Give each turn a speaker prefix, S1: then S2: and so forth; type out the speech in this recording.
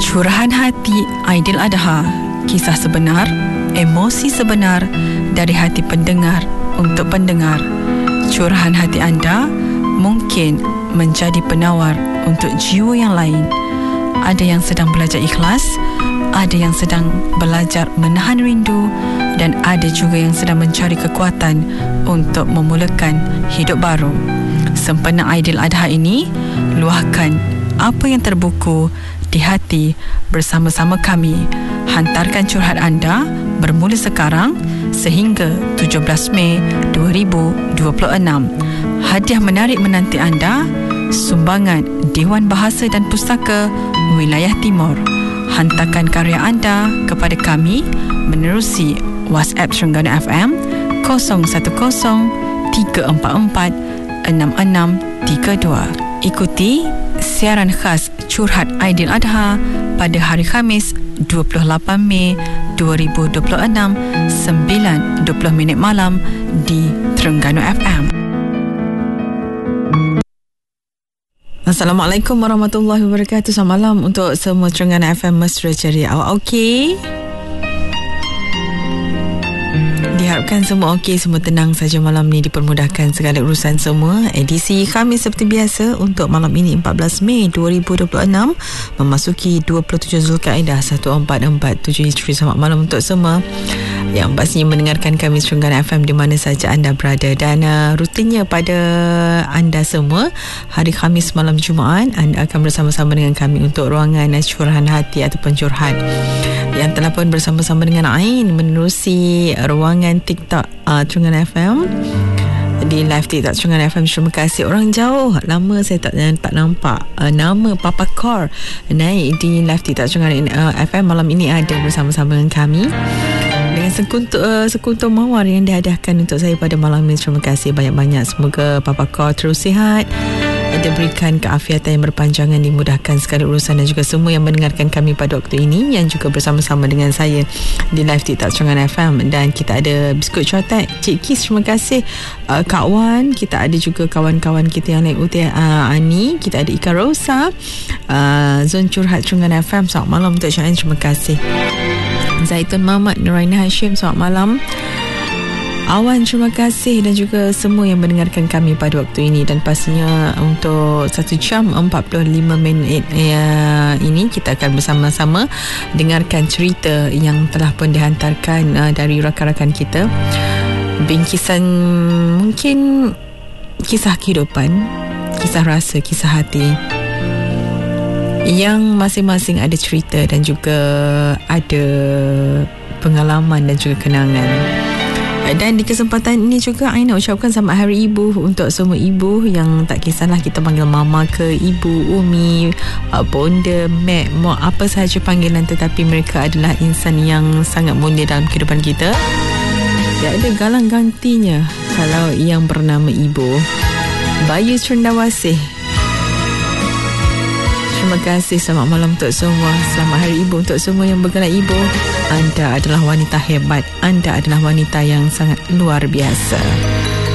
S1: Curahan hati Aidil Adha, kisah sebenar, emosi sebenar dari hati pendengar untuk pendengar. Curahan hati anda mungkin menjadi penawar untuk jiwa yang lain. Ada yang sedang belajar ikhlas, ada yang sedang belajar menahan rindu, dan ada juga yang sedang mencari kekuatan untuk memulakan hidup baru. Sempena Aidil Adha ini, luahkan apa yang terbuku di hati bersama-sama kami. Hantarkan curhat anda bermula sekarang sehingga 17 Mei 2026. Hadiah menarik menanti anda, sumbangan Dewan Bahasa dan Pustaka Wilayah Timur. Hantarkan karya anda kepada kami menerusi WhatsApp Terengganu FM 010-344-6632. Ikuti siaran khas Curhat Aidil Adha pada hari Khamis 28 Mei 2026 9:20 malam di Terengganu FM. Assalamualaikum warahmatullahi wabarakatuh. Selamat malam untuk semua Terengganu FM mesra ceria. Awak okey? Diharapkan semua okey, semua tenang saja malam ni, dipermudahkan segala urusan semua. Edisi Khamis seperti biasa untuk malam ini 14 Mei 2026 memasuki 27 Zulkaidah 1447 Hijri. Selamat malam untuk semua yang pastinya mendengarkan kami Terengganu FM di mana saja anda berada. Dan rutinnya pada anda semua, hari Khamis malam Jumaat anda akan bersama-sama dengan kami untuk ruangan curahan hati ataupun curhat yang telah pun bersama-sama dengan Ain menerusi ruangan TikTok Terengganu FM di live TikTok Terengganu FM. Terima kasih orang jauh, lama saya tak nampak nama Papa Kor naik di live TikTok Terengganu FM. Malam ini ada bersama-sama dengan kami dengan sekuntum mawar yang dihadiahkan untuk saya pada malam ini. Terima kasih banyak-banyak. Semoga Papa Kor terus sihat, diberikan keafiatan yang berpanjangan, dimudahkan segala urusan, dan juga semua yang mendengarkan kami pada waktu ini yang juga bersama-sama dengan saya di live TikTok Terengganu FM. Dan kita ada biskut cotek Cik Kis, terima kasih Kak Wan. Kita ada juga kawan-kawan kita yang lain, Uti Ani, kita ada Ika Rosa, Zon Curhat Terengganu FM. Selamat malam untuk Syahin, terima kasih. Zaitun Mamat, Nuraina Hashim, selamat malam. Awan, terima kasih, dan juga semua yang mendengarkan kami pada waktu ini. Dan pastinya untuk 1 jam 45 minit ini kita akan bersama-sama dengarkan cerita yang telah pun dihantarkan dari rakan-rakan kita. Bingkisan mungkin kisah kehidupan, kisah rasa, kisah hati yang masing-masing ada cerita dan juga ada pengalaman dan juga kenangan. Dan di kesempatan ini juga saya nak ucapkan selamat Hari Ibu untuk semua ibu, yang tak kisahlah kita panggil mama ke ibu, umi, bonda, mek, mak, apa sahaja panggilan, tetapi mereka adalah insan yang sangat mulia dalam kehidupan kita. Tak ada galang gantinya kalau yang bernama ibu. Bayu Cendawasih, terima kasih. Selamat malam untuk semua. Selamat Hari Ibu untuk semua yang bergelar ibu. Anda adalah wanita hebat. Anda adalah wanita yang sangat luar biasa.